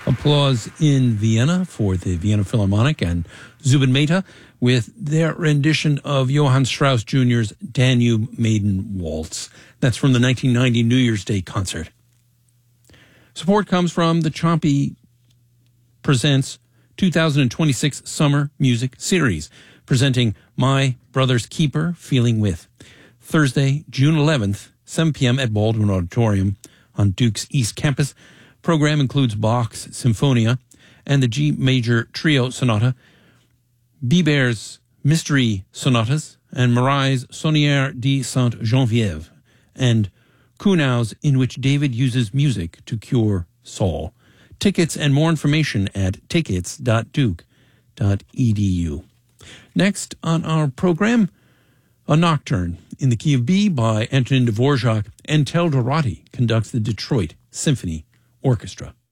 Applause in Vienna for the Vienna Philharmonic and Zubin Mehta with their rendition of Johann Strauss Jr.'s Danube Maiden Waltz. That's from the 1990 New Year's Day concert. Support comes from the Chompy Presents 2026 Summer Music Series, presenting My Brother's Keeper, Feeling With. Thursday, June 11th, 7 p.m. at Baldwin Auditorium on Duke's East Campus. Program includes Bach's Symphonia and the G Major Trio Sonata, Biber's Mystery Sonatas, and Marais Sonnière de Sainte-Geneviève, and Kuhnau's In Which David Uses Music to Cure Saul. Tickets and more information at tickets.duke.edu. Next on our program, a nocturne in the key of B by Antonin Dvorak, and Tel Dorati conducts the Detroit Symphony Orchestra.